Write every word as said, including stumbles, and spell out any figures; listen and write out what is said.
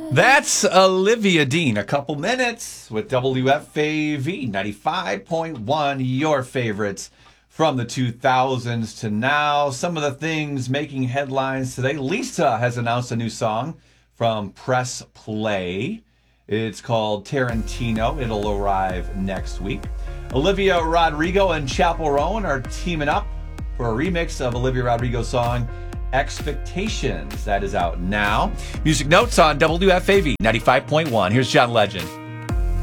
That's Olivia Dean. A couple minutes with W F A V ninety-five point one, your favorites from the two thousands to now. Some of the things making headlines today. Lisa has announced a new song from Press Play. It's called Tarantino. It'll arrive next week. Olivia Rodrigo and Chappell Roan are teaming up for a remix of Olivia Rodrigo's song Expectations. That is out now. Music notes on W F A V ninety-five point one. Here's John Legend.